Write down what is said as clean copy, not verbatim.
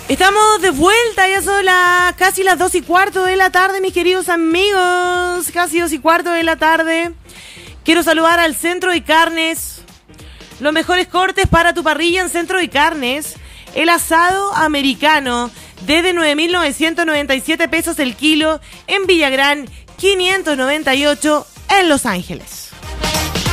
Estamos de vuelta, ya son casi las 2:15 de la tarde, mis queridos amigos. Casi 2:15 de la tarde. Quiero saludar al Centro de Carnes. Los mejores cortes para tu parrilla en Centro de Carnes. El asado americano, desde 9.997 pesos el kilo en Villagrán, 598 en Los Ángeles.